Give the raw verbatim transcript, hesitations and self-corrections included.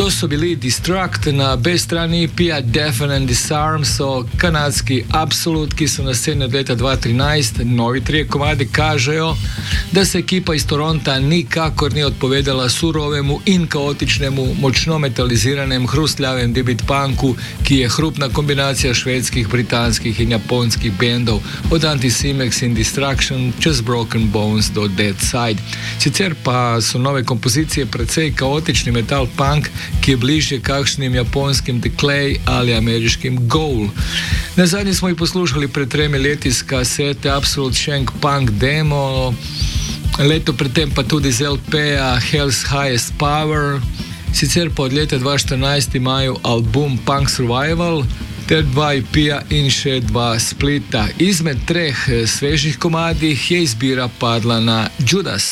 To so bili Destruct, na B strani E P-ja Deafen and Disarm so kanadski Absolut, ki so na sceni od leta dva tisoč trinajst. Novi trije komadi kažejo, da se ekipa iz Toronta nikakor ni odpovedala surovemu in kaotičnemu, močno metaliziranem, hrustljavem debit punku, ki je hrupna kombinacija švedskih, britanskih in japonskih bendov, od Anticimex in Destruction čez Broken Bones do Dead Side. Sicer pa so nove kompozicije precej kaotični metal punk, ki je bližje kakšnim japonskim The Clay ali ameriškim Goal. Na zadnji smo jih poslušali pred tremi leti z kasete Absolute Shank Punk Demo, leto predtem pa tudi z L P-ja Hell's Highest Power, sicer pa od leta dva tisoč štirinajst imajo album Punk Survival, ter dva E P-ja in še dva splita. Izmed treh svežih komadih je izbira padla na Judas.